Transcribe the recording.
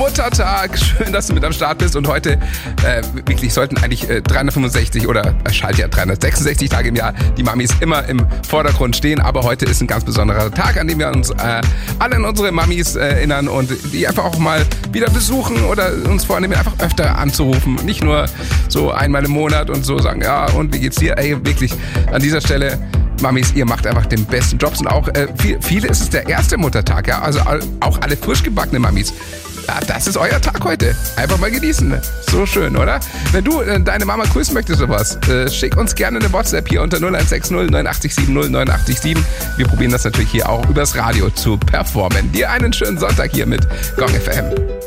Muttertag. Schön, dass du mit am Start bist. Und heute wirklich sollten eigentlich 365 oder Schaltjahr 366 Tage im Jahr die Mamis immer im Vordergrund stehen. Aber heute ist ein ganz besonderer Tag, an dem wir uns alle an unsere Mamis erinnern und die einfach auch mal wieder besuchen oder uns vornehmen, einfach öfter anzurufen. Nicht nur so einmal im Monat und so sagen, ja, und wie geht's dir? Ey, wirklich an dieser Stelle, Mamis, ihr macht einfach den besten Jobs und auch viele ist es der erste Muttertag, ja, also auch alle frisch gebackene Mamis. Ja, das ist euer Tag heute. Einfach mal genießen. So schön, oder? Wenn du deine Mama grüßen möchtest oder was, schick uns gerne eine WhatsApp hier unter 0160 8970 0987. Wir probieren das natürlich hier auch übers Radio zu performen. Dir einen schönen Sonntag hier mit Gong FM.